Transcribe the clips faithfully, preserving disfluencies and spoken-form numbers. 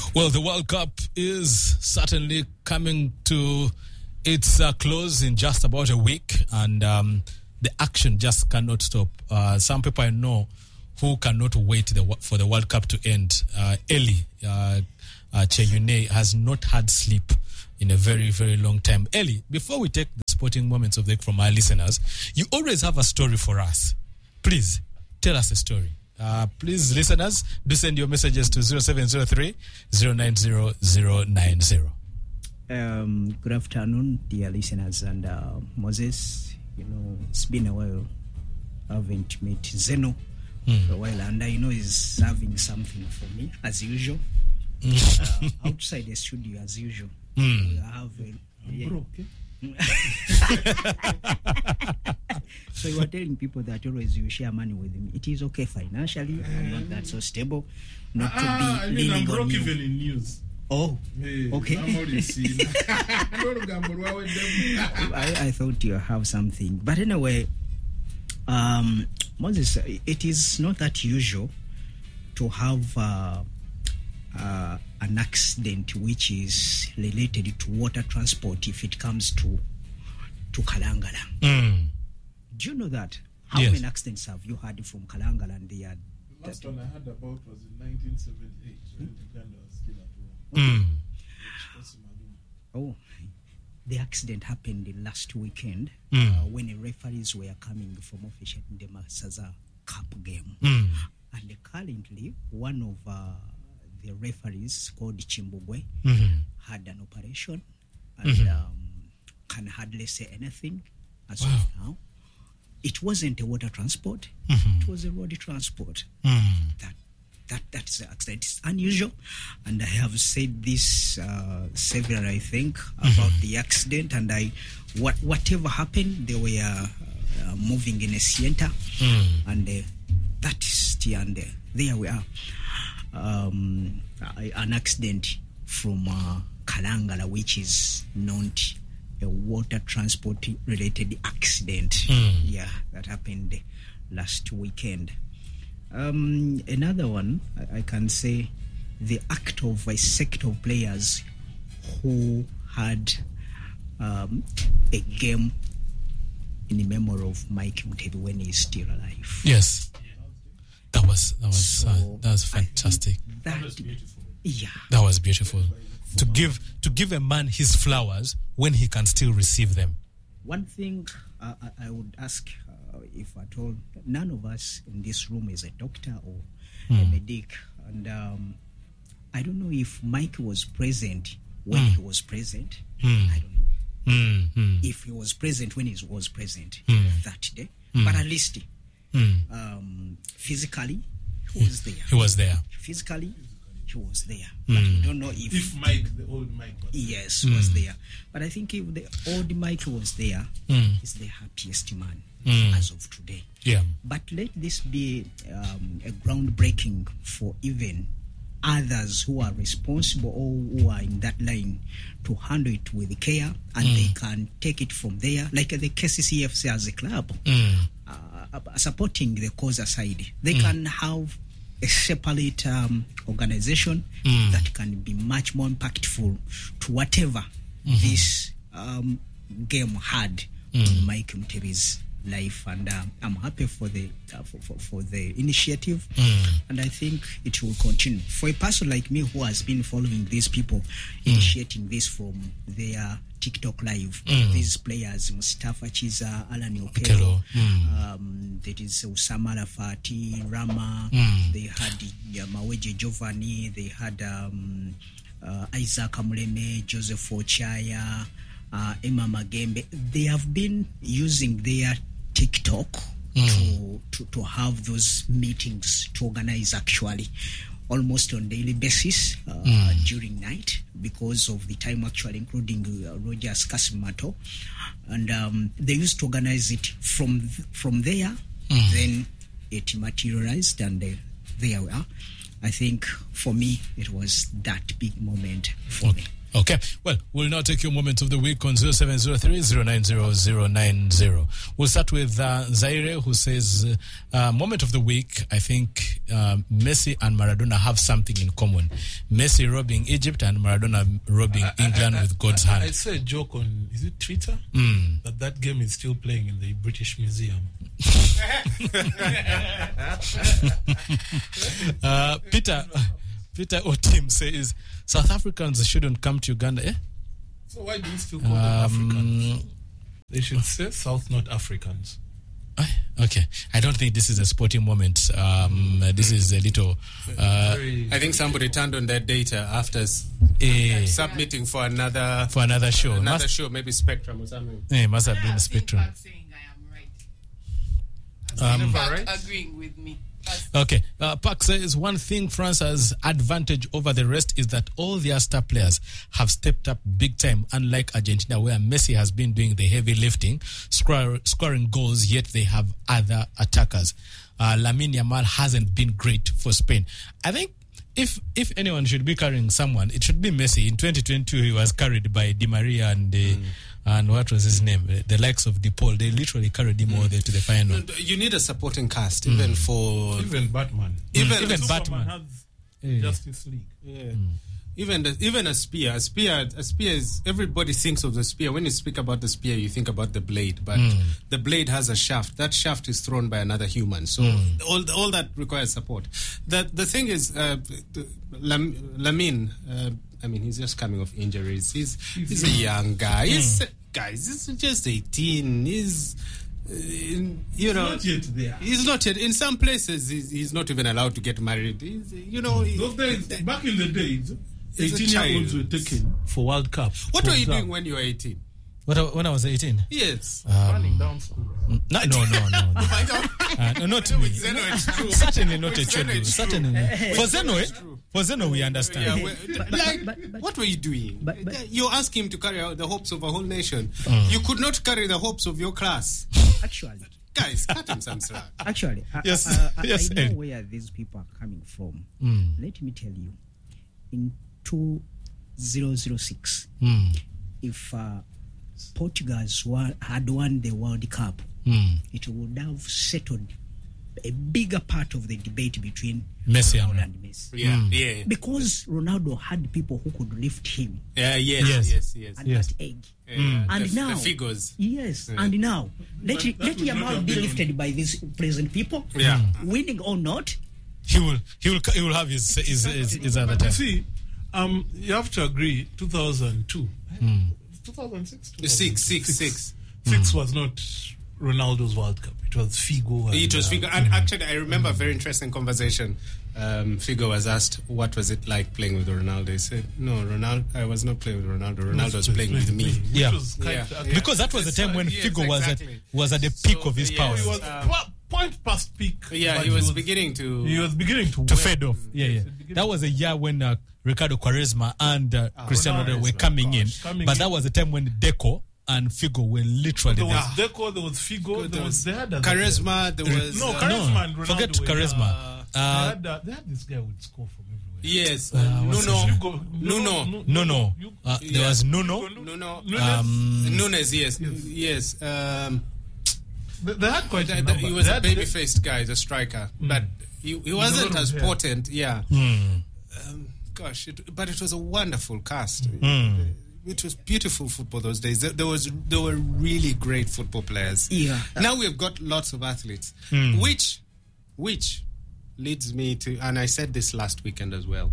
Well, the World Cup is certainly coming to its uh, close in just about a week, and um, the action just cannot stop. Uh, some people I know who cannot wait the, for the World Cup to end. Uh, Ellie uh, uh, Cheyune has not had sleep in a very, very long time. Ellie, before we take the sporting moments of the week from our listeners, you always have a story for us. Please, tell us a story. Uh, please, listeners, do send your messages to zero seven zero three, zero nine zero, zero nine zero. Um, good afternoon, dear listeners. And uh, Moses, you know, it's been a while. I haven't met Zeno mm. for a while, and I know he's having something for me, as usual. Mm. Uh, outside the studio, as usual. Mm. I have a, yeah. Broke, eh? So you are telling people that always you share money with me. It is okay financially. I'm not that so stable. Not to be ah, I mean, leaning I'm broke on you. Even in news. Oh, hey, okay. I, I thought you have something, but anyway, um, Moses, it is not that usual to have uh, uh, an accident which is related to water transport if it comes to to Kalangala. Mm. Do you know that? How Yes. many accidents have you had from Kalangala? And they are The last one I heard about was in nineteen seventy-eight when Uganda was still at war. Mm. Oh, the accident happened the last weekend Mm. uh, when the referees were coming from officiating the Masaza Cup game. Mm. And currently, one of uh, the referees called Chimbugwe Mm-hmm. had an operation and Mhm. um, can hardly say anything as Wow. of now. It wasn't a water transport, Mhm. it was a road transport. Mm. That that that's the accident. It's unusual, and I have said this uh, several, I think, about the accident. And I, what whatever happened, they were uh, uh, moving in a Sienta, Mm. and uh, that is the and uh, there we are. Um, uh, an accident from uh, Kalangala, which is not a water transport related accident. Mm. Yeah, that happened last weekend. Um, another one, I, I can say, the act of a sect of players who had um, a game in the memory of Mike Mutebi when he's still alive. Yes. That was that was So, uh, that was I think fantastic. That, That was beautiful. yeah. That was beautiful. To give to give a man his flowers when he can still receive them. One thing uh, I, I would ask, uh, if at all, none of us in this room is a doctor or a Mm. medic, and um, I don't know if Mike was present when Mm. he was present. Mm. I don't know Mm. Mm. if he was present when he was present Mm. that day, Mm. but at least Mm. um, physically he was there. He was there. Physically he was there. Mm. But we don't know if, If Mike, the old Mike, was yes Mm. was there. But I think if the old Mike was there, Mm. he's the happiest man Mm. as of today. Yeah. But let this be um, a groundbreaking for even others who are responsible or who are in that line to handle it with care, and Mm. they can take it from there, like the K C C F C as a club, Mm. uh, supporting the cause aside. They Mm. can have a separate um, organization Mm. that can be much more impactful to whatever Mhm. this um, game had Mm. on Mike Mutebi's life, and uh, I'm happy for the uh, for, for, for the initiative, Mm. and I think it will continue. For a person like me who has been following these people, initiating this from their TikTok live, Mm. these players, Mustafa Chiza, Alan Okello, Okello, mm. um, there is Osama Rafati, Rama, Mm. they had uh, Maweje Giovanni, they had um, uh, Isaac Amuleme, Joseph Ochaya, uh, Emma Magembe. They have been using their TikTok Mm. to, to to have those meetings, to organize actually almost on daily basis uh, Mm. during night because of the time actually, including uh, Rogers Kasimato, and um, they used to organize it from th- from there. Mm. Then it materialized, and uh, there we are. I think for me it was that big moment for Okay. me. Okay, well, we'll now take your moment of the week on zero seven zero three zero nine zero zero nine zero. We'll start with uh, Zaire, who says, uh, moment of the week, I think uh, Messi and Maradona have something in common. Messi robbing Egypt and Maradona robbing I, England I, I, with God's I, hand. I saw a joke on, is it Twitter? Mm. That that game is still playing in the British Museum. uh, Peter... Peter Otim says South Africans shouldn't come to Uganda. Eh? So why do you still call them Um, Africans? They should say South, not Africans. Okay, I don't think this is a sporting moment. Um, this is a little. Uh, I think somebody turned on that data after s- eh, submitting for another for another show. another Must, show, maybe Spectrum or something. eh, must have been I a think Spectrum. Park saying I am right. I Um, think Park right? agreeing with me. That's Okay, uh, Park says one thing France has advantage over the rest is that all their star players have stepped up big time, unlike Argentina, where Messi has been doing the heavy lifting, score, scoring goals, yet they have other attackers. Uh, Lamine Yamal hasn't been great for Spain. I think if if anyone should be carrying someone, it should be Messi. In twenty twenty-two, he was carried by Di Maria and uh, mm. and what was his name? The likes of De Paul. They literally carried him mm. all the way to the final. You need a supporting cast, mm. even for Even Batman. even even Superman Batman. has Yeah. Justice League. yeah. mm. even the, even a spear. A spear. A spear is everybody thinks of the spear. When you speak about the spear, you think about the blade, but Mm. the blade has a shaft. That shaft is thrown by another human. So Mm. all all that requires support. The the thing is, uh, the, Lam, Lamine. Uh, I mean, he's just coming off injuries. He's he's a young guy. He's guys. He's just eighteen. He's uh, you know. Not yet there. He's not yet. In some places, he's, he's not even allowed to get married. He's, you know. he- Those days, back in the days, He's a eighteen-year-olds were child. taken for World Cup. What For were you doing example. when you were eighteen? What, I- when I was eighteen? Yes. Running down school. No, no, no, no. no. I know. Uh, no, not I know me. with Zeno it's true. Certainly not a With Zeno Chodu. it's true. Certainly. For Zeno, eh? true. For Zeno, we Yeah, understand. well, But- like, but- but- what were you doing? but- but- You're asking him to carry out the hopes of a whole nation. Mm. You could not carry the hopes of your class. Actually, Guys, cut him some slack. actually, I- Yes, I, I, yes, I know Ed. where these people are coming from. Mm. Let me tell you, in two thousand six, Mm. if uh, Portugal won, had won the World Cup, Mm. it would have settled a bigger part of the debate between Messi and Ronaldo and Messi. Yeah, Mm. yeah. Because Ronaldo had people who could lift him Yeah, yes, Yes. yes, yes. at Yes. that age. Yeah, And the, now, the figures. yes, Yeah. and now let But it, that let would not Yamal have be been- lifted by these present people, Yeah. winning or not. He will, he will, he will have his, his, his, his other But you time. see, um, you have to agree, two thousand two. Mm. two thousand six? Six, six, six. Six was not Ronaldo's World Cup. It was Figo. And, It was uh, Figo. And actually, I remember a very interesting conversation. Um, Figo was asked, what was it like playing with Ronaldo? He said, no, Ronaldo, I was not playing with Ronaldo. Ronaldo was playing with me. Which Yeah. was kind Yeah. of- Yeah. Because that was the time when Yes, Figo was at, exactly. was at the So, peak of his yes, powers. He was Um, po- point past peak. Yeah, but he was beginning to... He was beginning to, to wear- fade off. Yeah, yeah. That was a year when uh, Ricardo Quaresma and uh, Cristiano Ronaldo were Quaresma, coming in. gosh, coming But in. that was the time when Deco and Figo were literally There was there. Deco, there was Figo, There there was was they had a- Charisma, there was... No, uh, Charisma and Ronaldo forget were- Charisma. uh, They Uh, had, uh, they had this guy who would score from everywhere. Yes, Uh, uh, what's Nuno, his Hugo- Nuno, no, no. you- Uh, there Yeah. was Nuno. Nuno, Nunes. Um, Nunes, yes, Yes. yes. Um, They, they had quite a th- th- number. he was They a had- baby-faced guy, the striker, but he, he wasn't lot as of hair. potent. Yeah, mm, um, gosh, it, but it was a wonderful cast. mm. It was beautiful football those days. There, there was there were really great football players. Yeah. Now we've got lots of athletes, Mm. which which leads me to, and I said this last weekend as well.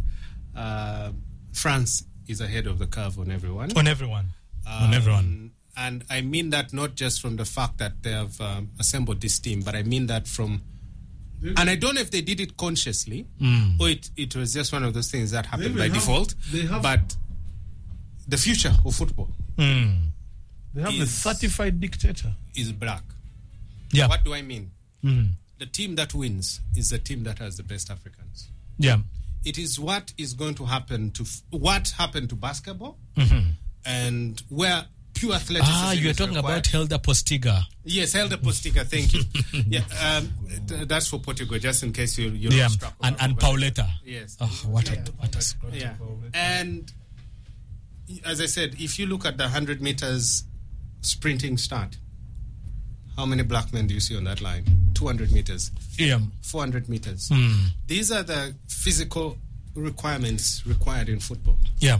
Uh, France is ahead of the curve on everyone. On everyone. on everyone. Um, And I mean that not just from the fact that they have um, assembled this team, but I mean that from, and I don't know if they did it consciously Mm. or it, it was just one of those things that happened They by have- default. they have- But the future of football Mm. They have a is- certified dictator. is black. Yeah. What do I mean? Mm. The team that wins is the team that has the best Africans. Yeah. It is what is going to happen to f- what happened to basketball Mhm. and where pure athleticism. Ah, you're is talking required. about Helder Postiga. Yes, Helder Postiga, thank you. Yeah, um, th- that's for Portugal, just in case you, you're Yeah. not struck And, over and over Pauletta. Yes. Oh, what a, what a Yeah. And as I said, if you look at the one hundred meters sprinting start, how many black men do you see on that line? two hundred meters. Yeah. four hundred meters. Mm. These are the physical requirements required in football. Yeah.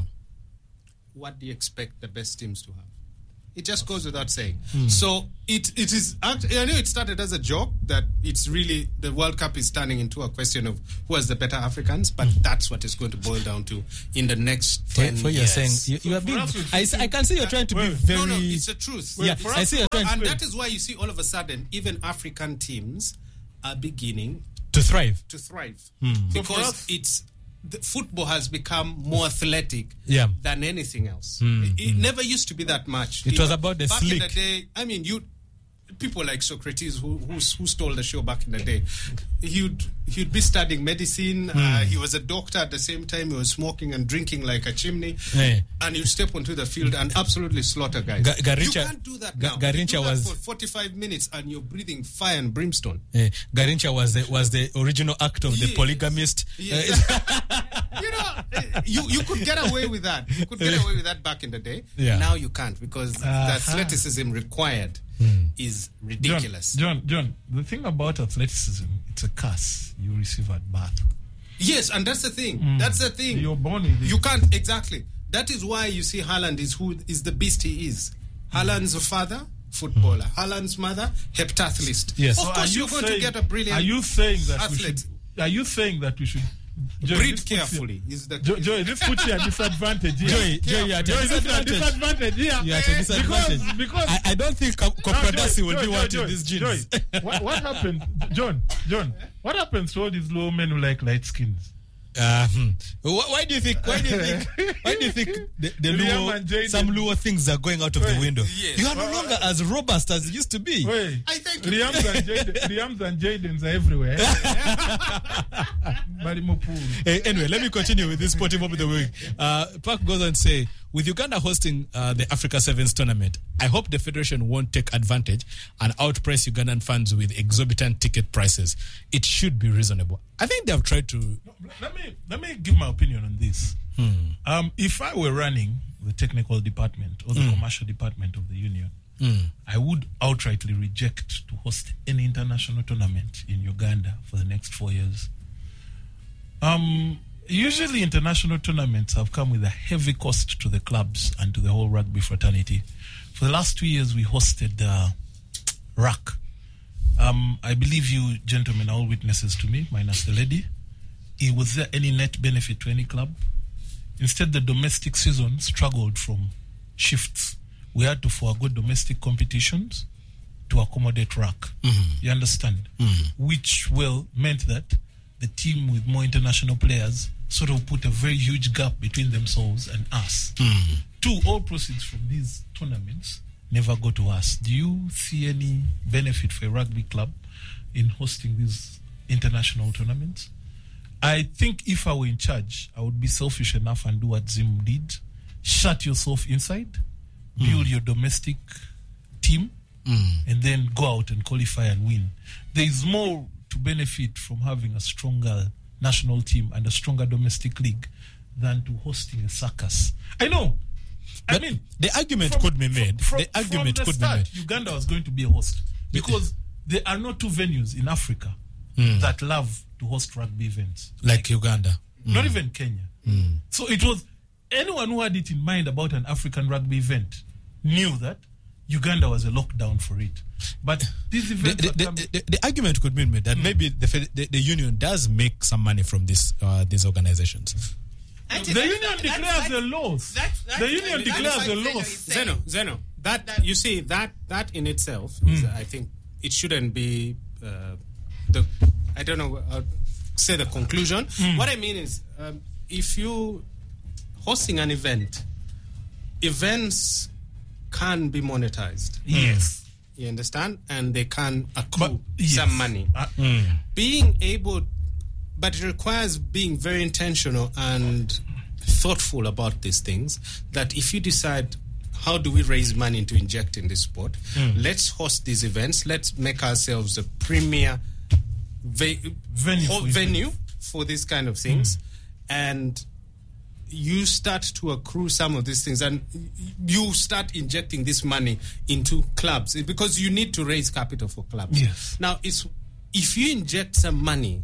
What do you expect the best teams to have? It just goes without saying. Mm. So it it is. I know it started as a joke that it's really the World Cup is turning into a question of who has the better Africans, but mm. that's what it's going to boil down to in the next ten for, for years. You're saying you, you are being. I, I can see you're trying to be very. No, no, it's the truth. Yeah, for I us, see you're trying and to that is why you see all of a sudden even African teams are beginning to thrive. To thrive Mm. because so it's. The football has become more athletic yeah. than anything else. Mm, it it mm. never used to be that much. It you was know, about the back slick. in the day, I mean, you people like Socrates, who who, who stole the show back in the day, he'd he'd be studying medicine. Mm. Uh, he was a doctor at the same time. He was smoking and drinking like a chimney. Hey. And you step onto the field and absolutely slaughter guys. Ga- Garincha, you can't do that Ga- now. Garincha you do that was for forty-five minutes and you're breathing fire and brimstone. Hey, Garincha was the was the original act of yes. the polygamist. Yes. You know, you, you could get away with that. You could get away with that back in the day. Yeah. Now you can't because Uh-huh. the athleticism required mm. is ridiculous. John, John, John, the thing about athleticism, it's a curse you receive at birth. Yes, and that's the thing. Mm. That's the thing. You're born with it. You can't, exactly. That is why you see Haaland is who is the beast he is. Haaland's father, footballer. Mm. Haaland's mother, heptathlete. Yes. Of So course you you're going saying, to get a brilliant Are you saying that athlete. we should, are you saying that we should Joy, breed carefully? Is the Joy, Joy, this puts you at disadvantage here. Joy, Joy, you're at a Joy, this is a disadvantage. disadvantage here. You're at a disadvantage. Because, because I, I don't think Kom- No, Kompadasi Joy, will Joy, be Joy, wanting Joy, these genes. Joy, what, what happened, John? John, what happens to all these low men who like light skins? Uh, hmm. why, why do you think? Why do you think? Why do you think the, the Liam and Luo, Jaden. some Luo things are going out of the Wait, window? yes. You are no Uh, longer as robust as you used to be. Wait, I think Liams and Jaden, Liams and Jadens are everywhere. Hey, anyway, let me continue with this sporting moment of the week. Uh, Park goes on to say, with Uganda hosting uh, the Africa Sevens tournament, I hope the federation won't take advantage and outprice Ugandan fans with exorbitant ticket prices. It should be reasonable. I think they have tried to. No, let me let me give my opinion on this. Hmm. Um, if I were running the technical department or the Mm. commercial department of the union, Mm. I would outrightly reject to host any international tournament in Uganda for the next four years. Um, usually, international tournaments have come with a heavy cost to the clubs and to the whole rugby fraternity. For the last two years, we hosted uh, R A C. Um, I believe you gentlemen are all witnesses to me, minus the lady. Eh, was there any net benefit to any club? Instead, the domestic season struggled from shifts. We had to forego domestic competitions to accommodate R A C. Mm-hmm. You understand? Mm-hmm. Which, well, meant that the team with more international players sort of put a very huge gap between themselves and us. Mm-hmm. Two, all proceeds from these tournaments never go to us. Do you see any benefit for a rugby club in hosting these international tournaments? I think if I were in charge, I would be selfish enough and do what Zim did. Shut yourself inside, build mm. your domestic team, mm. and then go out and qualify and win. There is more to benefit from having a stronger national team and a stronger domestic league than to hosting a circus. I know. I But mean, the argument from, could be made. From, the argument from the could start, be made. Uganda was going to be a host because there are no two venues in Africa Mm. that love to host rugby events. Like Uganda. Not Mm. even Kenya. Mm. So it was anyone who had it in mind about an African rugby event knew that Uganda was a lockdown for it. But these The, events the, are the, coming- the, the argument could be made that maybe the, fed- the the union does make some money from this uh, these organizations. the union declares a loss. that's- that's- The union that's declares what a Zeno loss. is saying. Zeno, Zeno, that, That- you see that that in itself, is, I think it shouldn't be uh, the. I don't know. I'll say the conclusion. What I mean is, um, if you hosting an event, events can be monetized. Yes. You understand, and they can accrue But- yes. some money. Uh, Being able, but it requires being very intentional and thoughtful about these things. That if you decide, how do we raise money to inject in this sport? Let's host these events. Let's make ourselves a premier ve- Venue ho- for venue for these kind of things, and you start to accrue some of these things, and you start injecting this money into clubs because you need to raise capital for clubs. Yes. Now, it's if you inject some money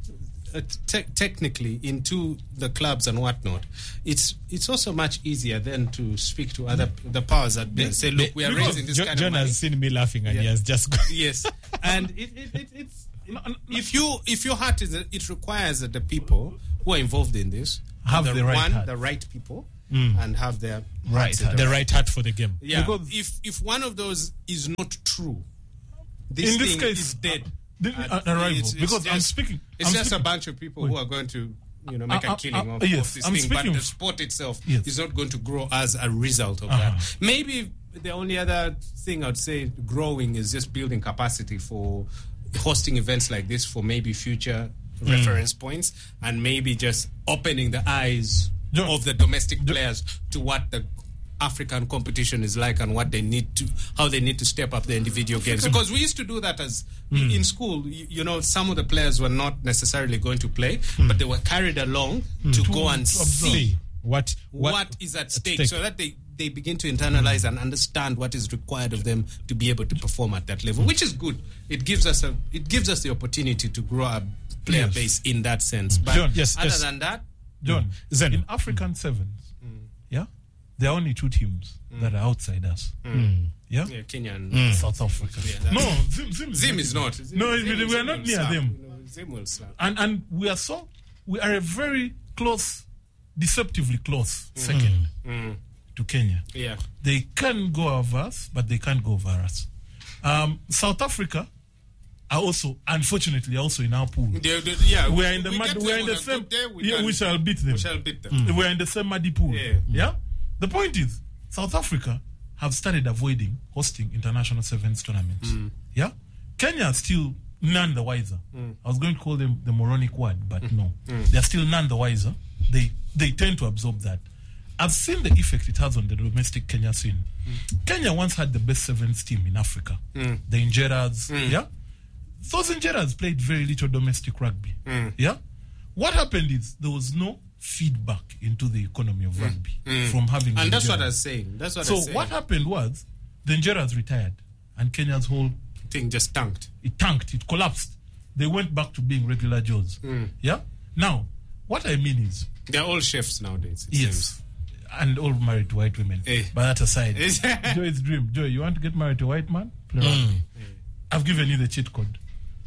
uh, te- technically into the clubs and whatnot, it's it's also much easier then to speak to other the powers that they say, look, we are Because raising this Jo- kind John of money. has seen me laughing and Yeah. he has just gone. Yes, and it, it, it, it's if you if your heart is it requires that the people who are involved in this Have the, the right one heart. the right people Mm. and have their Right hearts in heart. The right heart for the game. Yeah, Because- if if one of those is not true, this In this thing case, is dead. uh, the- And uh, arrival, it's- it's because I'm just- speaking- It's I'm just speaking- a bunch of people who are going to, you know, make Uh, a uh, killing uh, of, yes, of this I'm thing. But speaking the of- sport itself Yes. is not going to grow as a result of Uh-huh. that. Maybe the only other thing I'd say growing is just building capacity for hosting events like this for maybe future reference points, and maybe just opening the eyes John, of the domestic players to what the African competition is like and what they need to, how they need to step up their individual games. Because we used to do that as in school. You, you know, some of the players were not necessarily going to play, but they were carried along to go and to see See what what, what, is at stake, stake. so that they, they begin to internalize and understand what is required of them to be able to perform at that level, which is good. It gives us a it gives us the opportunity to grow our player Yes. base in that sense. But John, yes, other yes. than that, John, Zen. in African sevens, yeah, there are only two teams that are outside us. Yeah? yeah, Kenya and South Africa. Yeah, that's- no, Zim, Zim, Zim is not. Zim, No, Zim, we- we Zim are not will near slap. them. You know, Zim will slap. And and we are so we are a very close, deceptively close second to Kenya. Yeah. They can go over us, but they can't go over us. Um, South Africa are also, unfortunately, also in our pool. They- they- yeah, We are in the we mud, get we are them in the on a same. good day, we yeah, can- we shall beat them. We shall beat them. We are in the same muddy pool. Yeah. Yeah. The point is, South Africa have started avoiding hosting international sevens tournaments. Yeah. Kenya are still none the wiser. I was going to call them the moronic word, but no, they are still none the wiser. They they tend to absorb that. I've seen the effect it has on the domestic Kenya scene. Kenya once had the best sevens team in Africa. The Injeras, yeah. Those Injeras played very little domestic rugby. Yeah. What happened is there was no feedback into the economy of rugby from having. And the that's what Injeras. I was saying. That's what I So was saying. what happened was the Injeras retired, and Kenya's whole thing just tanked. it tanked, it collapsed. They went back to being regular Joes. Yeah. Now, what I mean is, They're all chefs nowadays. It yes, and all married to white women. Eh. But that aside, seems. Joy's dream. Joy, you want to get married to a white man? Play rugby. I've given you the cheat code.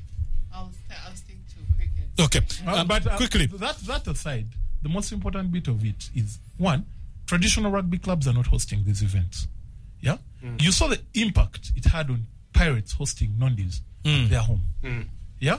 I'll, st- I'll stick to cricket. Okay, Uh, um, but uh, quickly. that that aside, the most important bit of it is one: traditional rugby clubs are not hosting these events. Yeah, you saw the impact it had on Pirates hosting Nondis at their home. Yeah,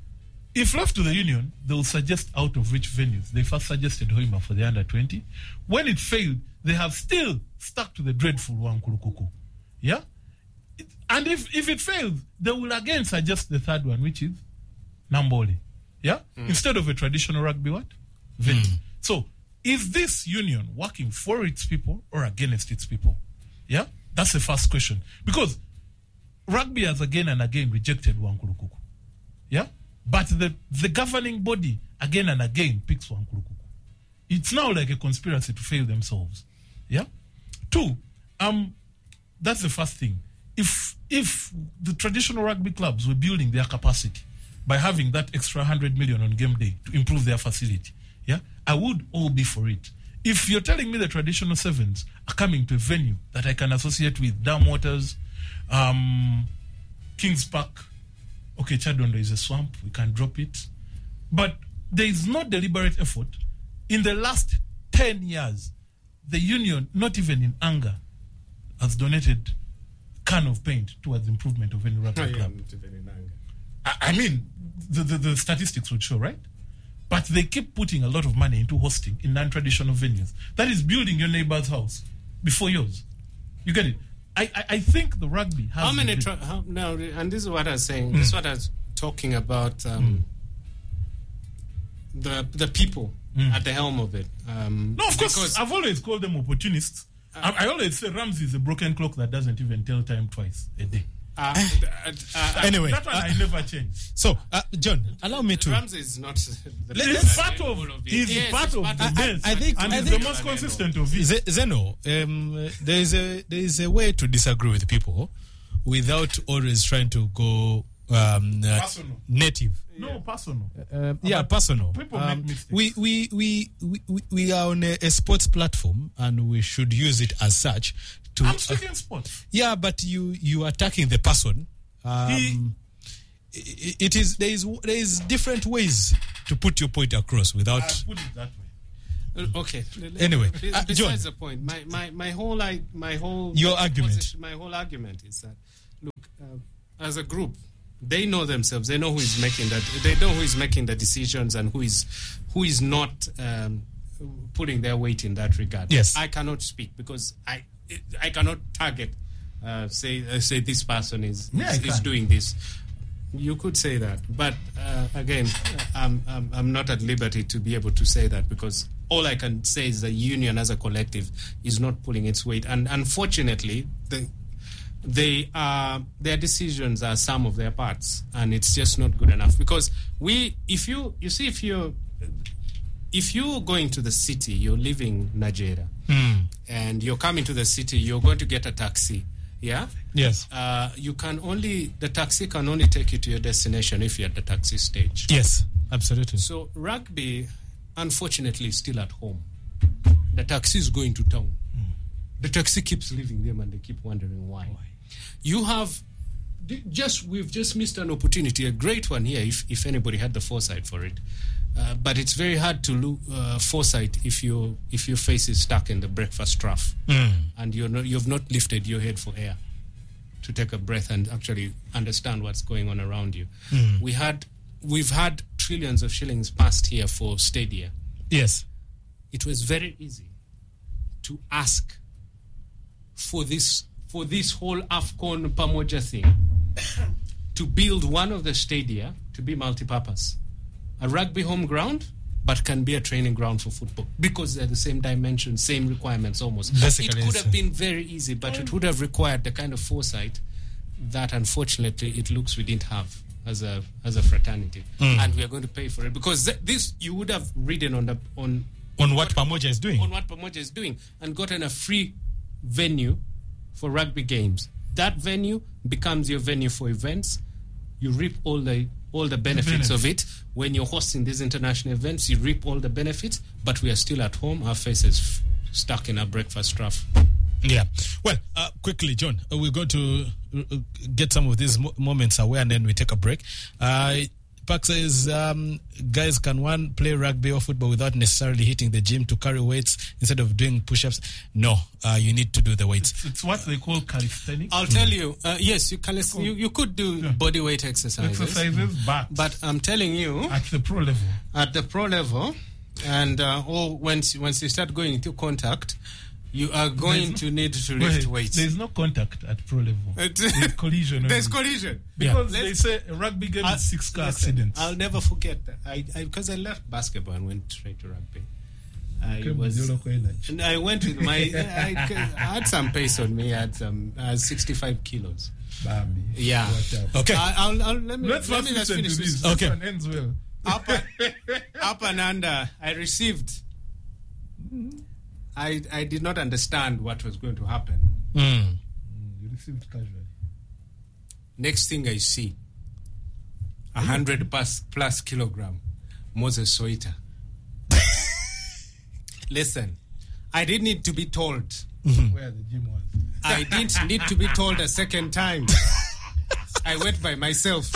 if left to the union, they will suggest out of reach venues. They first suggested Hoima for the under twenty. When it failed, they have still stuck to the dreadful Wankurukuku. Yeah, it, and if if it fails, they will again suggest the third one, which is Nambole. Yeah? Instead of a traditional rugby what? Venue. So, is this union working for its people or against its people? Yeah? That's the first question. Because rugby has again and again rejected Wankurukuku. Yeah? But the, the governing body again and again picks Wankurukuku. It's now like a conspiracy to fail themselves. Yeah? Two, um, that's the first thing. If if the traditional rugby clubs were building their capacity by having that extra one hundred million on game day to improve their facility, yeah, I would all be for it. If you're telling me the traditional sevens are coming to a venue that I can associate with Dam Waters, um, Kings Park, okay, Chadondo is a swamp, we can drop it. But there is no deliberate effort. In the last ten years, the union, not even in anger, has donated can of paint towards improvement of any rugby club. I, I mean, the, the, the statistics would show, right? But they keep putting a lot of money into hosting in non-traditional venues. That is building your neighbor's house before yours. You get it? I, I, I think the rugby has... How many... the- Tra- how, no, and this is what I was saying. This is what I was talking about. Um, the the people at the helm of it. Um, No, of course, because- I've always called them opportunists. I, I always say Ramsey is a broken clock that doesn't even tell time twice a day. Uh, uh, uh, Anyway, That one uh, I never changed. so uh, John, allow me to. Ramsey is not. The Let- He's let's- part of, all of it. he's Yes, part he's of part the of- best. I think- and I he's think- the most consistent of it. Z- Zeno, um, there is a there is a way to disagree with people without always trying to go um, uh, Personal. native. No, personal. Uh, yeah, personal. people Um, make mistakes. we, we, we, we, we- we are on a, a sports platform and we should use it as such. To I'm speaking sports. yeah, but you you attacking the person. Um, He- i- it is there is there is different ways to put your point across without. I put it that way. Uh, Okay. Anyway, Be- uh, besides John. the point, my my my whole I, my whole Your argument. position- my whole argument is that look, uh, as a group, they know themselves. They know who is making that. They know who is making the decisions and who is who is not um, putting their weight in that regard. Yes. I cannot speak because I I cannot target. Uh, say uh, say this person is Yeah, I is, is can. doing this. You could say that, but uh, again, I'm, I'm I'm not at liberty to be able to say that because all I can say is the union as a collective is not pulling its weight, and unfortunately, the they are their decisions are some of their parts, and it's just not good enough because we, if you you see if you if you're going to the city, you're leaving Nigeria, and you're coming to the city, you're going to get a taxi. Yeah. Yes. Uh, you can only the taxi can only take you to your destination if you're at the taxi stage. Yes. Absolutely. So rugby, unfortunately, is still at home. The taxi is going to town. The taxi keeps leaving them, and they keep wondering why. You have d- just we've just missed an opportunity, a great one here. If if anybody had the foresight for it, uh, but it's very hard to look uh, foresight if you if your face is stuck in the breakfast trough and you're not, you've not lifted your head for air to take a breath and actually understand what's going on around you. We had we've had trillions of shillings passed here for stadia. Yes. It was very easy to ask for this for this whole AFCON Pamoja thing to build one of the stadia to be multi-purpose. A rugby home ground, but can be a training ground for football because they're the same dimension, same requirements almost. Basically, it could it's- have been very easy, but it would have required the kind of foresight that unfortunately it looks we didn't have as a as a fraternity. And we are going to pay for it because th- this you would have readden on the on On what Pamoja is doing. on what Pamoja is doing and gotten a free venue for rugby games. That venue becomes your venue for events. You reap all the all the benefits of it. When you're hosting these international events, you reap all the benefits, but we are still at home, our faces f- stuck in our breakfast trough. Yeah. Well, uh, quickly, John, uh, we're going to uh, get some of these mo- moments away and then we take a break. Uh, Park says, um, guys, can one play rugby or football without necessarily hitting the gym to carry weights instead of doing push-ups? No, uh, you need to do the weights. It's, it's what they call calisthenics. I'll tell you, uh, yes, you can listen, you, you could do body weight exercises, Exercises, but, but I'm telling you, at the pro level. at the pro level, and uh, or once once you start going into contact, you are going There's to no- need to lift Wait, weights. There's no contact at pro level. It's- There's collision. There's only. collision. Because Yeah. they Let's- say a rugby game I'll- is six car listen, accidents. I'll never forget that. I because I, left basketball and went straight to rugby. I Came with was. your local energy. And I went with my. I, I had some pace on me. I had some. I had sixty-five kilos. Bambi. Yeah. Watch out. Okay. I, I'll, I'll, let me, Let's let first me just listen to finish this. this. This Okay. one ends well. Up, and- up and under. I received. I I did not understand what was going to happen. Mm. You received casually. Next thing I see, a hundred plus plus kilogram, Moses Soita. Listen, I didn't need to be told. Where the gym was. I didn't need to be told a second time. I went by myself.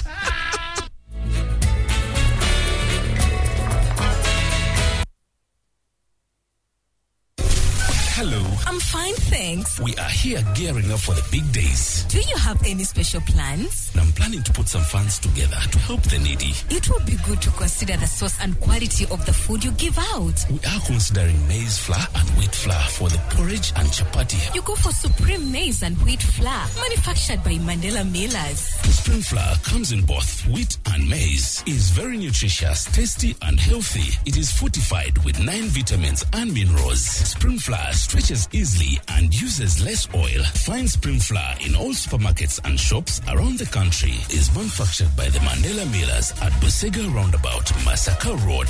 Hello, I'm fine, thanks. we are here gearing up for the big days. Do you have any special plans? And I'm planning to put some funds together to help the needy. It would be good to consider the source and quality of the food you give out. We are considering maize flour and wheat flour for the porridge and chapati. You go for Supreme Maize and Wheat Flour, manufactured by Mandela Millers. Spring flour comes in both wheat and maize. Is very nutritious, tasty and healthy. It is fortified with nine vitamins and minerals. Spring flour stretches easily and uses less oil. Find Spring Flour in all supermarkets and shops around the country. Is manufactured by the Mandela Millers at Busega Roundabout, Masaka Road.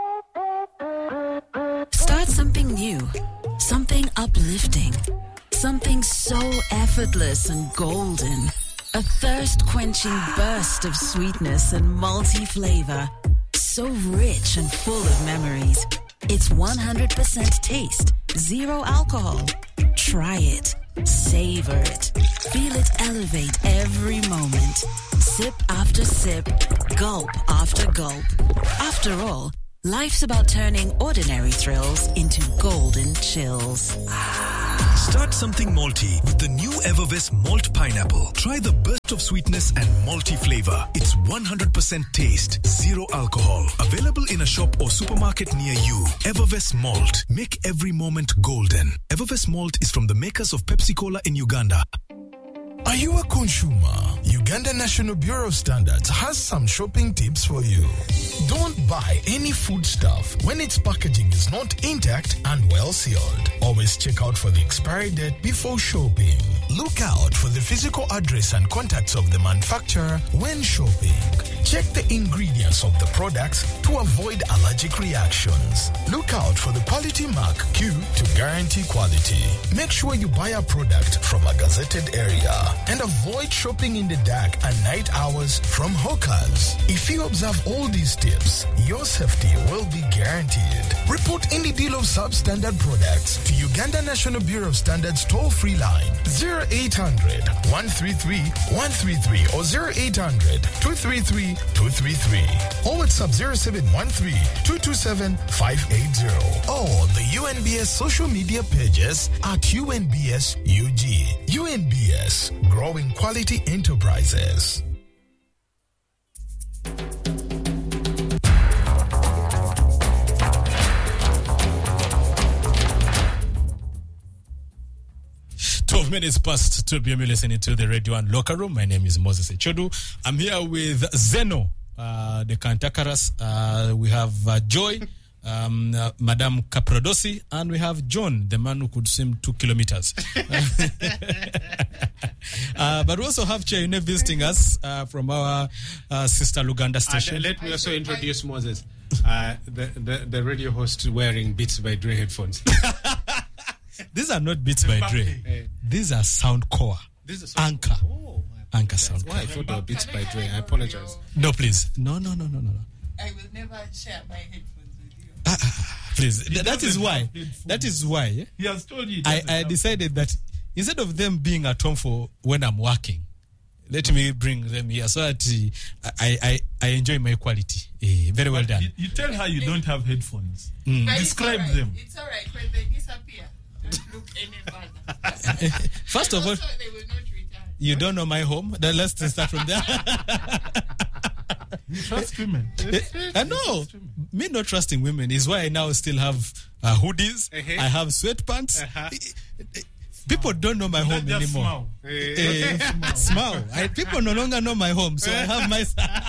Start something new, something uplifting, something so effortless and golden. A thirst-quenching burst of sweetness and multi-flavor. So rich and full of memories. It's one hundred percent taste, zero alcohol. Try it. Savor it. Feel it elevate every moment. Sip after sip, gulp after gulp. After all, life's about turning ordinary thrills into golden chills. Start something malty with the new Evervest Malt Pineapple. Try the burst of sweetness and malty flavor. It's one hundred percent taste, zero alcohol. Available in a shop or supermarket near you. Evervest Malt. Make every moment golden. Evervest Malt is from the makers of Pepsi Cola in Uganda. Are you a consumer? Uganda National Bureau of Standards has some shopping tips for you. Don't buy any food stuff when its packaging is not intact and well sealed. Always check out for the expiry date before shopping. Look out for the physical address and contacts of the manufacturer when shopping. Check the ingredients of the products to avoid allergic reactions. Look out for the quality mark Q to guarantee quality. Make sure you buy a product from a gazetted area and avoid shopping in the dark and night hours from hawkers. If you observe all these tips, your safety will be guaranteed. Report any deal of substandard products to Uganda National Bureau of Standards toll-free line zero eight hundred, one three three, one three three or zero eight hundred, two three three, two three three or WhatsApp zero seven one three, two two seven, five eight zero or the U N B S social media pages at U N B S U G. U N B S, growing quality enterprises. twelve minutes past two p.m. You're listening to the Radio One Locker Room. My name is Moses Echodu. I'm here with Zeno, uh, the Kantakaras. Uh, we have uh, Joy, um, uh, Madame Caprodosi, and we have John, the man who could swim two kilometers. uh, but we also have Chayune visiting us uh, from our uh, sister Luganda station. And let me also introduce Moses, uh, the, the, the radio host wearing Beats by Dre headphones. These are not Beats by Dre. Hey. These are Soundcore. This is sound- Anchor. Oh, Anchor Soundcore. why I thought they were Beats by Dre. I apologize. No, please. No, no, no, no, no. I will never share my headphones with you. Ah, ah, please. Th- that is why. That is why. Yeah? He has told you. he I, doesn't I have- decided that instead of them being at home for when I'm working, let me bring them here so that uh, I, I, I enjoy my quality. Eh, very well done. You, you tell her you don't have headphones. Mm. But Describe it's all right. them. It's all right when they disappear. Don't look any further. First of all, Also, they will not return. you don't know my home. Then let's start from there. You trust women. I know. Me not trusting women is why I now still have uh, hoodies. Uh-huh. I have sweatpants. Uh-huh. People don't know my Not home just anymore. smile. Eh, smile. I, people no longer know my home, so I have my.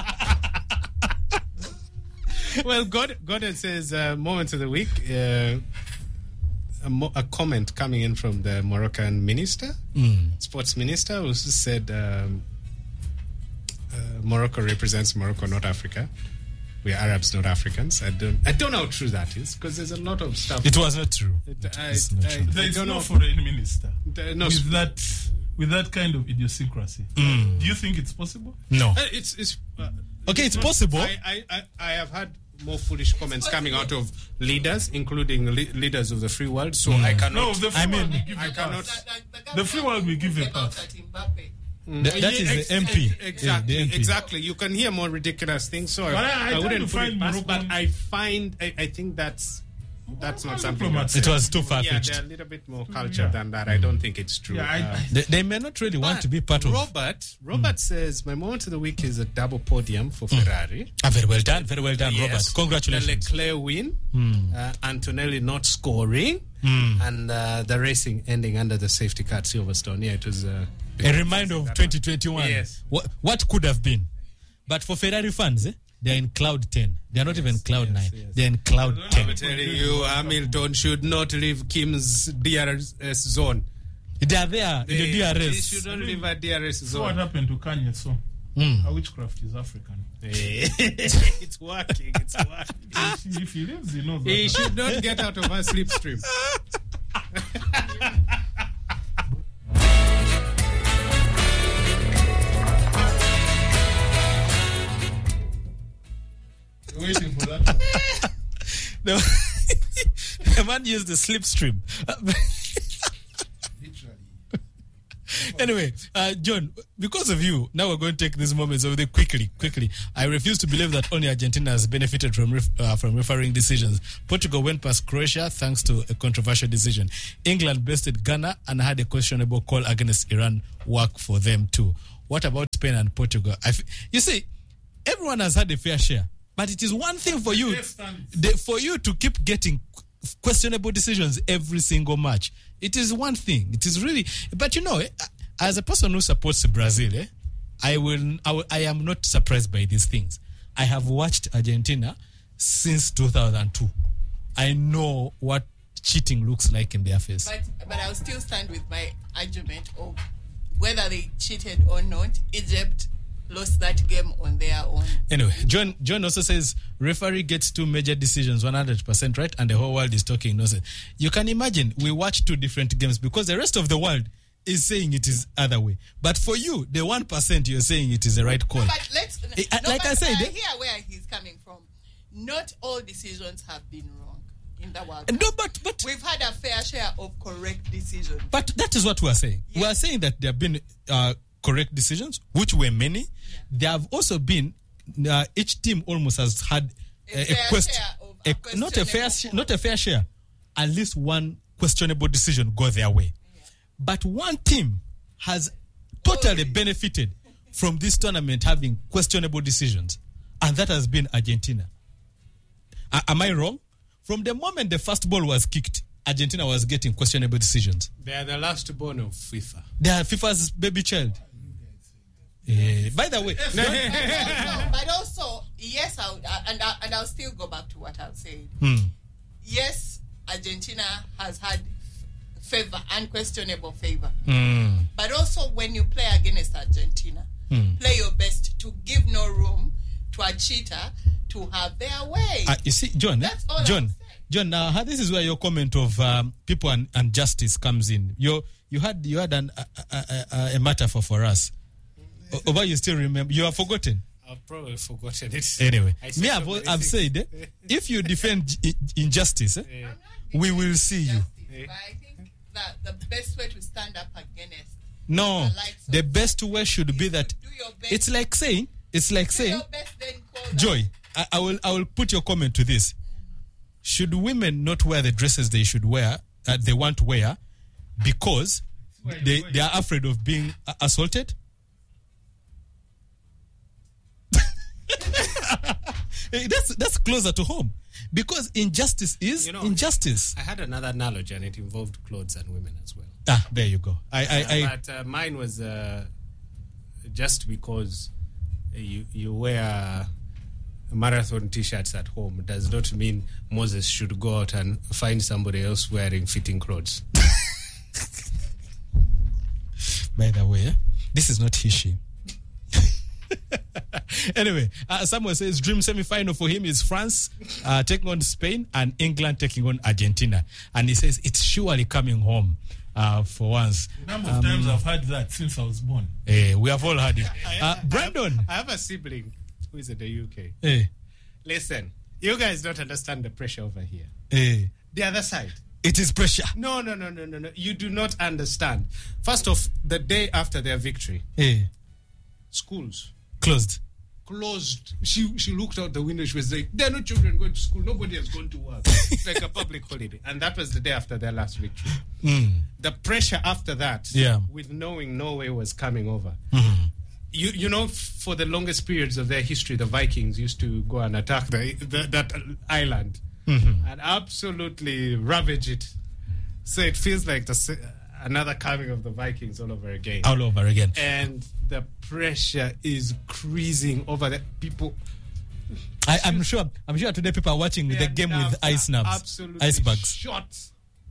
Well, God, Gordon says, uh, moment of the week, uh, a, mo- a comment coming in from the Moroccan minister, Mm. sports minister, who said um, uh, Morocco represents Morocco, not Africa. We are Arabs, not Africans. I don't, I don't know how true that is because there's a lot of stuff. It was not true. It- I, It's not I- true. There I is don't no know. foreign minister Uh, no, with that with that kind of idiosyncrasy. Mm. Do you think it's possible? No. Uh, it's it's uh, Okay, it's possible. I, I, I, I have had more foolish comments coming out of leaders, including le- leaders of the free world. So I cannot. No, the free I world mean- we give I a cannot- pass. The, The free world will give a about pass. that Mbappe. Th- that is ex- the M P. ex- Exactly, Yeah, the M P. exactly. You can hear more ridiculous things. So But I- I I, try wouldn't to put find it past, but Moroccan- I find I, I think that's that's not something. diplomats. That's, It was too yeah, far-fetched. they're a little bit more cultured Yeah. than that. I don't think it's true. Yeah, I- Uh, I- They, they may not really want but to be part of. Robert. Robert says my moment of the week is a double podium for Ferrari. Ah, very well done. Very well done, Yes. Robert. Congratulations. The Leclerc win, uh, Antonelli not scoring, Hmm. and uh, the racing ending under the safety car at Silverstone. Yeah, it was uh, A reminder of twenty twenty-one. Yes. What, what could have been. But for Ferrari fans, eh, they're in cloud ten. They're not Yes, even cloud yes, nine. yes. They're in cloud ten. I'm telling you, Hamilton should not leave Kim's D R S zone. They are there in the D R They S. should not leave a D R S So what zone. happened to Kanye? So Mm. uh, witchcraft is African. It's working. It's working. if, if he lives, he knows. He that. should not get out of our slipstream. Waiting for that. No. The man used the slipstream. Anyway, uh, John, because of you, now we're going to take these moments over there quickly, quickly. I refuse to believe that only Argentina has benefited from ref, uh, from refereeing decisions. Portugal went past Croatia thanks to a controversial decision. England bested Ghana and had a questionable call against Iran work for them too. What about Spain and Portugal? I f- you see, everyone has had a fair share, but it is one thing for you, the, for you to keep getting questionable decisions every single match. It is one thing. It is really, but you know, as a person who supports Brazil, eh, I will, I will, I am not surprised by these things. I have watched Argentina since two thousand two. I know what cheating looks like in their face. But but I'll still stand with my argument of whether they cheated or not. Egypt lost that game on their own. Anyway, John John also says referee gets two major decisions one hundred percent right, and the whole world is talking nonsense. You can imagine we watch two different games because the rest of the world is saying it is other way. But for you, the one percent you're saying it is the right call. No, but let's, Eh, no, like but I said, I eh? hear where he's coming from. Not all decisions have been wrong in the world. No, but, but we've had a fair share of correct decisions. But that is what we are saying. Yes. We are saying that there have been uh, correct decisions, which were many. Yeah. There have also been uh, each team almost has had a, a, a quest, a a, not a fair, sh- not a fair share. At least one questionable decision go their way. Yeah. But one team has totally oh, benefited from this tournament having questionable decisions, and that has been Argentina. Uh, am I wrong? From the moment the first ball was kicked, Argentina was getting questionable decisions. They are the last born of FIFA. They are FIFA's baby child. Uh, by the way, but, also, but also, yes, I'll, and, I, and I'll still go back to what I've said. Hmm. Yes, Argentina has had favor, unquestionable favor. Mm. But also, when you play against Argentina, mm. play your best to give no room to a cheater to have their way. Uh, you see, John, That's all John, John. Now, uh, this is where your comment of um, people and, and justice comes in. You you had you had an, a, a, a, a metaphor for us. O- Oba, you still remember? You have forgotten. I've probably forgotten it. Anyway, me, so I've, I've said, eh, if you defend I- injustice, eh, yeah. we will see you. Yeah. But I think that the best way to stand up against no, the best way should be that it's like saying, it's like do saying, your best, then call Joy, I, I will, I will put your comment to this. Should women not wear the dresses they should wear, uh, they want to wear, because they, they are afraid of being uh, assaulted? that's that's closer to home, because injustice is you know, injustice. I had another analogy, and it involved clothes and women as well. Ah, there you go. I, I, I but uh, mine was uh, just because you you wear marathon T-shirts at home does not mean Moses should go out and find somebody else wearing fitting clothes. By the way, this is not he-she. Anyway, uh, someone says dream semi-final for him is France uh, taking on Spain and England taking on Argentina, and he says it's surely coming home uh, for once. The number of um, times I've had that since I was born. Eh, we have all had it. Uh, Brandon, I have, I have a sibling who is in the U K. Eh. Listen, you guys don't understand the pressure over here. Eh. The other side. It is pressure. No, no, no, no, no, no. You do not understand. First off, the day after their victory, eh. schools closed. Closed. She she looked out the window. She was like, "There are no children going to school. Nobody has gone to work." It's like a public holiday, and that was the day after their last victory. Mm. The pressure after that, yeah. with knowing Norway was coming over. Mm-hmm. You you know, for the longest periods of their history, the Vikings used to go and attack the, the that island mm-hmm. and absolutely ravage it. So it feels like the, another coming of the Vikings all over again. All over again. And the pressure is creasing over the people. I, I'm sure. I'm sure today people are watching the game with ice nubs, absolutely icebergs. Shots.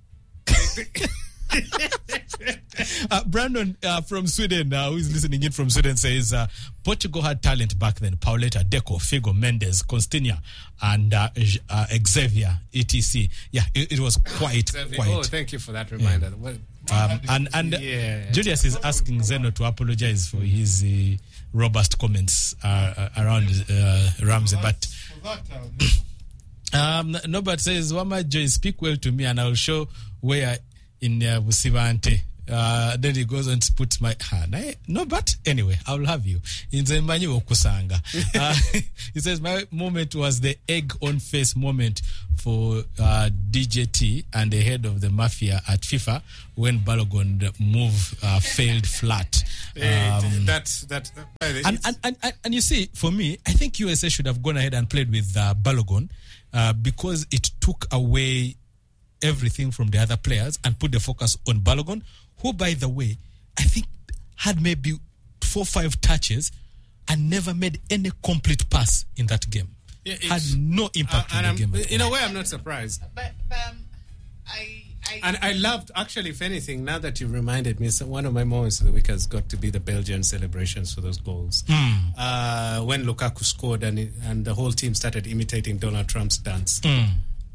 uh, Brandon uh, from Sweden, uh, who is listening in from Sweden, says uh, Portugal had talent back then. Pauleta, Deco, Figo, Mendes, Constantia, and uh, uh, Xavier, et cetera. Yeah, it, it was quite, Xavier. quite. Oh, thank you for that reminder. Yeah. Well, Um, and and yeah. Julius is asking Zeno to apologize for his uh, robust comments uh, around uh, Ramsey, but um, Nobert says, Wama Joy, speak well to me and I'll show where in uh, Busivante. Uh, then he goes on to put my hand. No, but anyway, I'll have you. In Zembanyi Okusanga. Uh, he says, my moment was the egg on face moment for uh, D J T and the head of the mafia at FIFA when Balogun move uh, failed flat. Um, that's that. Uh, and, and, and, and, and you see, for me, I think U S A should have gone ahead and played with uh, Balogun uh, because it took away everything from the other players and put the focus on Balogun, who, by the way, I think had maybe four or five touches and never made any complete pass in that game. Yeah, had no impact uh, in the I'm, game. In a way, I'm not surprised. But, but um, I, I... And I loved, actually, if anything, now that you reminded me, so one of my moments of the week has got to be the Belgian celebrations for those goals. Mm. Uh, when Lukaku scored and, it, and the whole team started imitating Donald Trump's dance. Mm.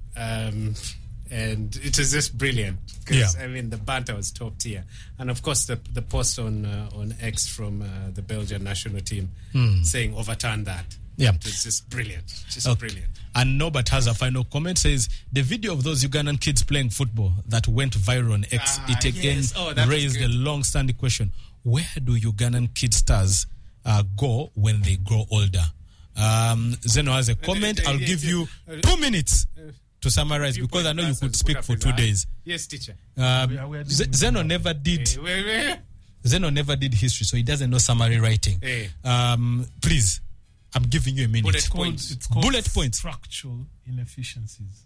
Um, and it was just brilliant because Yeah. I mean the banter was top tier, and of course the the post on uh, on X from uh, the Belgian national team Mm. saying overturn that. Yeah. It was just brilliant, just Okay. brilliant. And Norbert has a final comment, says the video of those Ugandan kids playing football that went viral on X, Ah, it again yes. Oh, that was raised good. a long-standing question: where do Ugandan kid stars uh, go when they grow older? Um, Zeno has a comment. I'll give you two minutes to summarize because I know you could speak for two days. Yes, teacher. Um, We are- we are Z- doing Zeno good. never did. Hey, wait, wait. Zeno never did history, so he doesn't know summary writing. Hey. Um, please, I'm giving you a minute. Bullet It's called, points. it's called Bullet points. structural inefficiencies.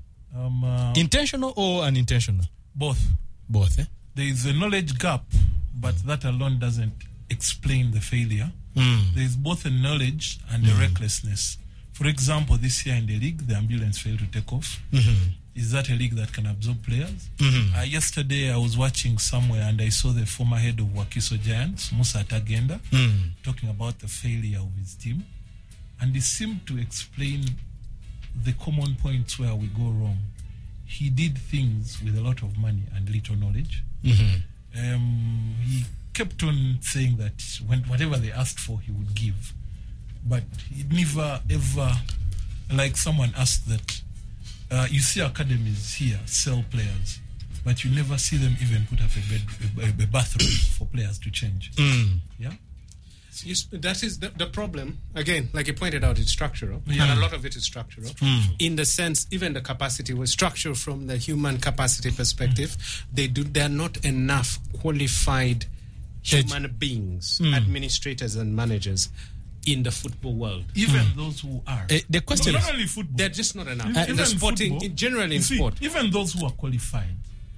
Um, uh, Intentional or unintentional? both. Both, eh? There is a knowledge gap, but that alone doesn't explain the failure. Mm. There is both a knowledge and a recklessness. For example, this year in the league, the ambulance failed to take off. Mm-hmm. Is that a league that can absorb players? Mhm. Uh, yesterday, I was watching somewhere and I saw the former head of Wakiso Giants, Musa Tagenda, Mm. talking about the failure of his team. And he seemed to explain the common points where we go wrong. He did things with a lot of money and little knowledge. Mm-hmm. Um, he kept on saying that when whatever they asked for, he would give. But he never ever, like someone asked that, uh, you see academies here sell players, but you never see them even put up a, bed, a, a bathroom for players to change. Mm. Yeah? You sp- that is the, the problem. Again, like you pointed out, it's structural, Yeah. and a lot of it is structural. In the sense, even the capacity was structural from the human capacity perspective. They do. They are not enough qualified human beings, administrators and managers in the football world. Even those who are. Eh, the question not is, only football. They're just not enough. Even in the sporting, football, in, generally you in see, sport. even those who are qualified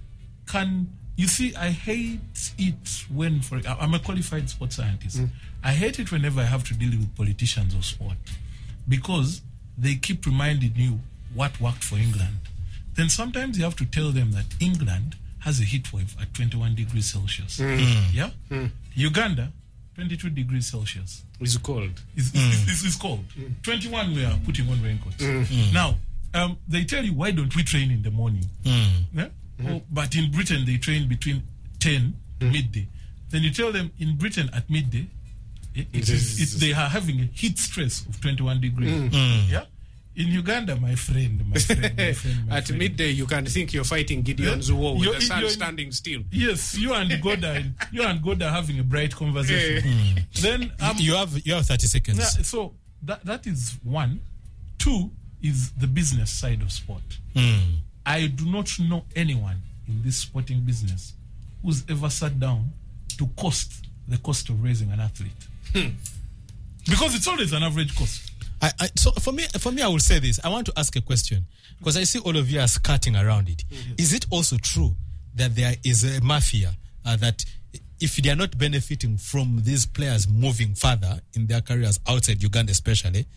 can you see I hate it when for I'm a qualified sports scientist. Mm. I hate it whenever I have to deal with politicians or sport because they keep reminding you what worked for England. Then sometimes you have to tell them that England has a heat wave at twenty-one degrees Celsius. Yeah? Uganda, twenty-two degrees Celsius. It's cold. It's, it's, it's, it's cold. twenty-one, we are putting on raincoats. Now, um, they tell you, why don't we train in the morning? Yeah? Oh, but in Britain, they train between ten to midday. Then you tell them, in Britain at midday, it, it is, it, they are having a heat stress of twenty-one degrees. Yeah? In Uganda, my friend, my friend, my friend, my At friend. midday, you can think you're fighting Gideon's Yeah. war with You're- the sun you're- standing still. Yes, you and Goda, you and Goda are having a bright conversation. Then um, you have you have thirty seconds. yeah, so that that is one. Two is the business side of sport. Mm. I do not know anyone in this sporting business who's ever sat down to cost the cost of raising an athlete. Because it's always an average cost. I, I, so for me, for me, I will say this. I want to ask a question because I see all of you are skirting around it. Is it also true that there is a mafia uh, that if they are not benefiting from these players moving further in their careers outside Uganda, especially,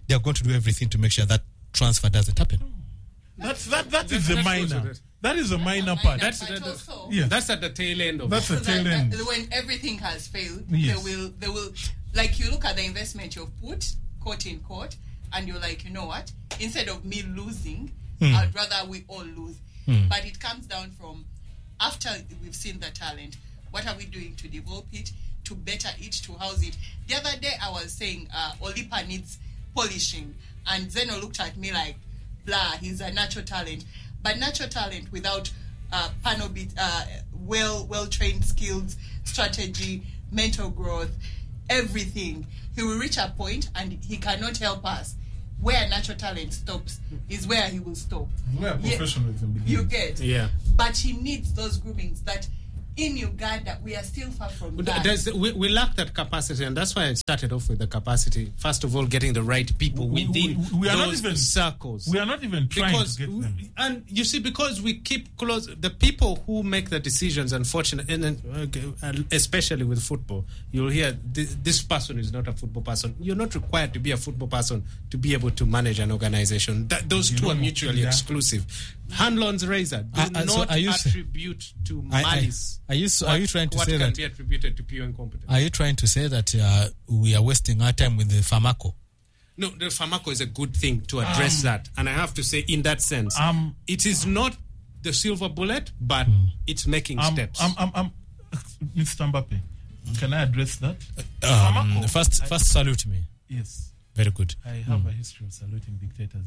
they are going to do everything to make sure that transfer doesn't happen. That's that. That is That- a that minor. goes That is a minor That's a part. minor That's part that- also. yeah. That's at the tail end of That's it. the tail that- end. that when everything has failed, Yes. they will they will like you look at the investment you've put court in court, and you're like, you know what? Instead of me losing, Hmm. I'd rather we all lose. But it comes down from after we've seen the talent, what are we doing to develop it, to better it, to house it? The other day I was saying uh, Olipa needs polishing, and Zeno looked at me like, blah, he's a natural talent. But natural talent without uh, panel beat, uh, well well trained skills, strategy, mental growth, everything, he will reach a point and he cannot help us. Where natural talent stops is where he will stop. Where Yeah, professionalism begins. you get. Yeah. But he needs those groomings that in Uganda we are still far from that. There's, we, we lack that capacity, and that's why I started off with the capacity. First of all, getting the right people We- within we- we are not those even- circles. We are not even trying because to get we- them. and you see, because we keep close, the people who make the decisions, unfortunately, and then, okay, and especially with football, you'll hear this, this person is not a football person. You're not required to be a football person to be able to manage an organization. That, those You two know, are mutually yeah. exclusive. Hanlon's razor do Uh, uh, so not are you s- attribute to I- I- malice. are you s- are what- you trying to what say can that- be attributed to pure incompetence? Are you trying to say that uh, we are wasting our time with the Famako? No, the Famako is a good thing to address that. And I have to say, in that sense, Um, it is not the silver bullet, but it's making Um, steps. um, um, um, Mister Mbappe, can I address that? Um, Famako, first, I- first salute me. Yes, Very good. I have a history of saluting dictators.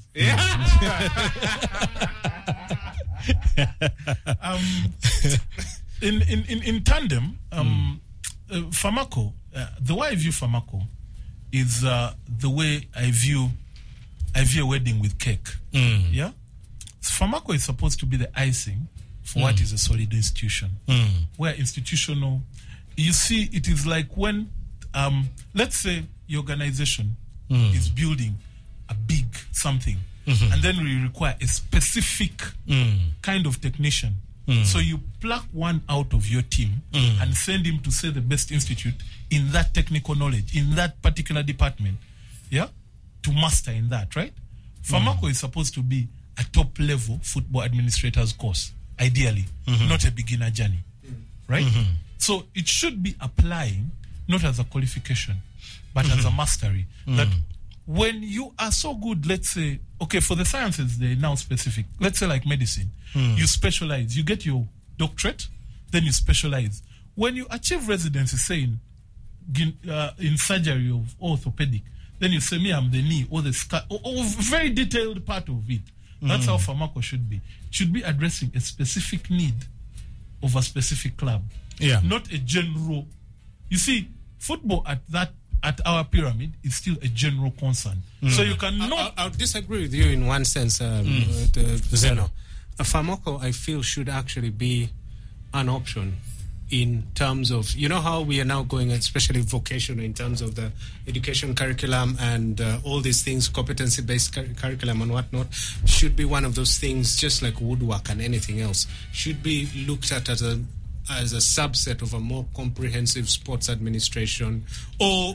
um, in, in, in, in tandem, um, uh, Famako, uh, the way I view Famako is uh, the way I view I view a wedding with cake. Mm. Yeah, Famako is supposed to be the icing for what is a solid institution. Mm. Where institutional, you see, it is like when, um, let's say, your organization Mm. is building a big something, Mhm. and then we require a specific Mm. kind of technician. Mm. So you pluck one out of your team Mm. and send him to, say, the best institute in that technical knowledge, in that particular department, yeah, to master in that, right? Famako is supposed to be a top-level football administrator's course, ideally, Mhm. not a beginner journey, right? Mhm. So it should be applying not as a qualification, but as a mastery. That when you are so good, let's say, okay, for the sciences, they're now specific. Let's say like medicine, Mm. you specialize, you get your doctorate, then you specialize. When you achieve residency, say in, gyn- uh, in surgery of orthopedic, then you say, me, I'm the knee or the scar, or, or very detailed part of it. That's Mm. how Famako should be. It should be addressing a specific need of a specific club. Yeah. Not a general. You see, football at that at our pyramid is still a general concern. Mm. So you I, cannot. I, I'll disagree with you in one sense, um, Mm. uh, the- Zeno. A Famako, I feel, should actually be an option in terms of, you know how we are now going, especially vocational, in terms of the education curriculum and uh, all these things, competency-based cur- curriculum and whatnot, should be one of those things, just like woodwork and anything else, should be looked at as a as a subset of a more comprehensive sports administration, or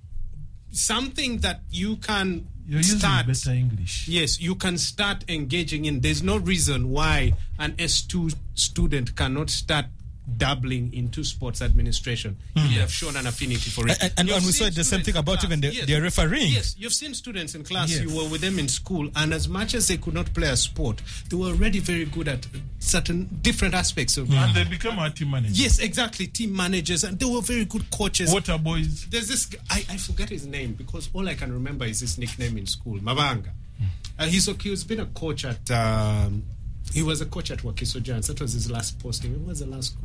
something that you can You're using start. better English. Yes, you can start engaging in. There's no reason why an S two student cannot start dabbling into sports administration. Mm. You have shown an affinity for it. And, and, You've and we seen saw the same students thing in about class. even the, Yes. their refereeing. Yes, you've seen students in class. Yes. You were with them in school, and as much as they could not play a sport, they were already very good at certain different aspects of And they become our team managers. Yes, exactly. Team managers, and they were very good coaches. Water boys. There's this guy, I, I forget his name because all I can remember is his nickname in school, Mabanga. Uh, he's okay. He's been a coach at. Um, he was a coach at Wakiso Giants. That was his last posting. What was the last?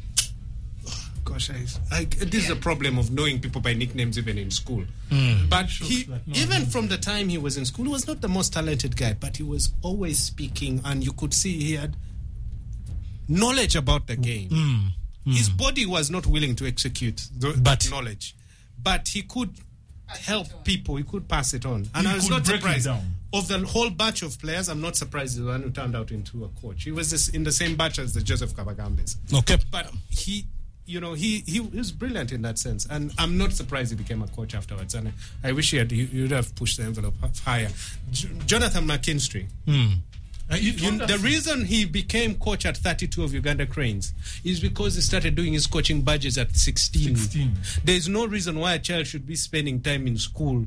Oh, gosh, I, I, this is a problem of knowing people by nicknames even in school. Mm. But Shows he, that no even one- from the time he was in school, he was not the most talented guy, but he was always speaking, and you could see he had knowledge about the game. Mm. His body was not willing to execute the, But- that knowledge, but he could help people. He could pass it on, and He I was could not break it surprised. down. Of the whole batch of players, I'm not surprised the one who turned out into a coach. He was this, in the same batch as the Joseph Kabagambes. Okay. But he you know, he, he was brilliant in that sense. And I'm not surprised he became a coach afterwards. And I, I wish he had, he, he would have pushed the envelope higher. J- Jonathan McKinstry. Hmm. Uh, you, You, the reason he became coach at thirty-two of Uganda Cranes is because he started doing his coaching badges at sixteen. sixteen. There's no reason why a child should be spending time in school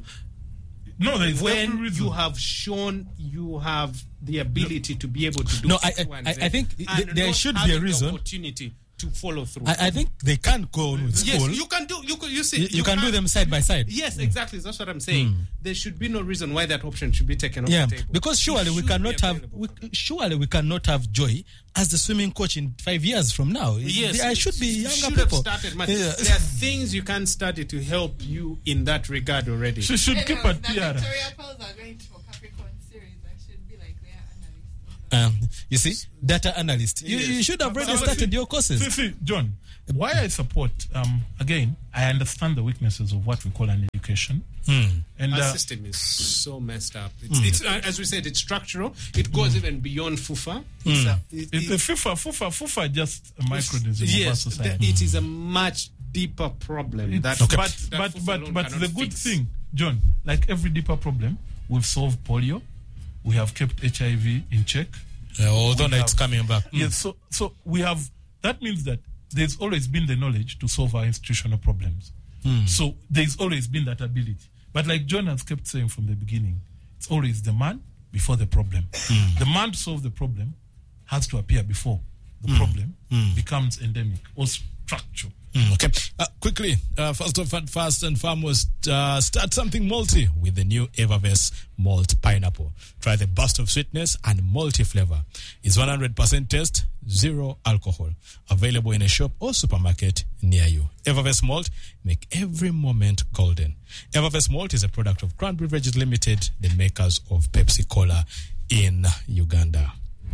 No, there is every when reason. you have shown you have the ability to be able to do No, I- X, Y, and I- Z, I think and th- there not should be a having the reason. opportunity to follow through. I, I think they can't go on with Yes, school. you can do. You can, you see. You, you can do have- them side by side. Yes, exactly. That's what I'm saying. There should be no reason why that option should be taken off Yeah, the table. because It surely we should cannot be have available we, for them. surely we cannot have Joy as the swimming coach in five years from now. Yes, there should be you younger should people. Have started, man. Yeah. There are things you can study to help you in that regard already. She should keep Anyways, a the tiara. Victoria Pearls are going to a Capricorn series. I should be like their analyst. Um, you see, data analyst. You, you should have already But- started your courses. See, see, John, why I support, um, again, I understand the weaknesses of what we call an education. And Our uh, system is so messed up. It's, it's uh, as we said, it's structural. It goes even beyond FUFA. It's a, it, it's the it- FIFA, FIFA, FIFA just a microdism of our yes, society. the- it is a much deeper problem. It's- That, But that but FUFA but alone but cannot the good fix. thing, John, like every deeper problem, we've solved polio, we have kept H I V in check. Uh, although We it's have- coming back. Yes, so so we have. That means that there's always been the knowledge to solve our institutional problems. So there's always been that ability. But like John has kept saying from the beginning, it's always the man before the problem. The man to solve the problem has to appear before the problem becomes endemic or structural. Mm, okay. Uh, quickly, uh, first of all, first and foremost, uh, start something malty with the new Evervest Malt Pineapple. Try the burst of sweetness and malty flavor. It's one hundred percent taste, zero alcohol. Available in a shop or supermarket near you. Evervest Malt, make every moment golden. Evervest Malt is a product of Crown Beverages Limited, the makers of Pepsi Cola in Uganda.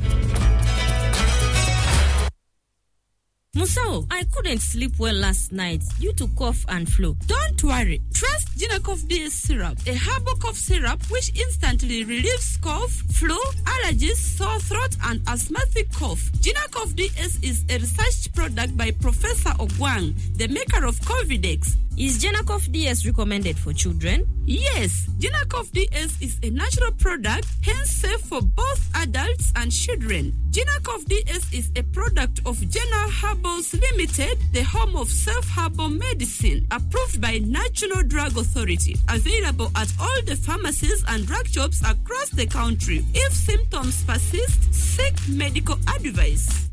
Musao, I couldn't sleep well last night due to cough and flu. Don't worry. Trust Genacof D S syrup, a herbal cough syrup which instantly relieves cough, flu, allergies, sore throat, and asthmatic cough. Genacof D S is a research product by Professor Ogwang, the maker of Covidex. Is Genacof D S recommended for children? Yes, Genacof D S is a natural product, hence safe for both adults and children. Genacof D S is a product of Gena Herbals Limited, the home of self-herbal medicine, approved by National Drug Authority. Available at all the pharmacies and drug shops across the country. If symptoms persist, seek medical advice.